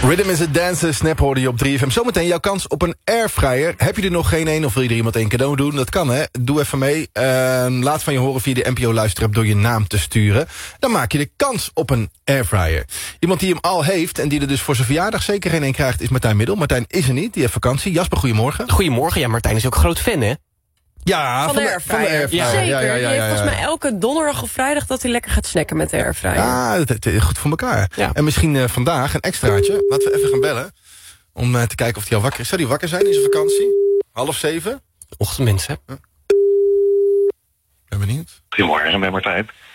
Rhythm is a Dance, Snap hoorde je op 3FM. Zometeen jouw kans op een airfryer. Heb je er nog geen een of wil je er iemand een cadeau doen? Dat kan, hè? Doe even mee. Laat van je horen via de NPO-luisterapp door je naam te sturen. Dan maak je de kans op een airfryer. Iemand die hem al heeft en die er dus voor zijn verjaardag zeker geen een krijgt... is Martijn Middel. Martijn is er niet, die heeft vakantie. Jasper, goedemorgen. Goedemorgen, ja, Martijn is ook groot fan, hè? Ja, van de airfryer. Ja. Zeker, Ja. die heeft volgens mij elke donderdag of vrijdag... dat hij lekker gaat snacken met de airfryer. Ja, dat is goed voor elkaar. Ja. En misschien vandaag een extraatje. Laten we even gaan bellen. Om te kijken of hij al wakker is. Zou hij wakker zijn in zijn vakantie? 6:30? Ochtendmens, hè? Ben benieuwd. Goedemorgen, ben Martijn.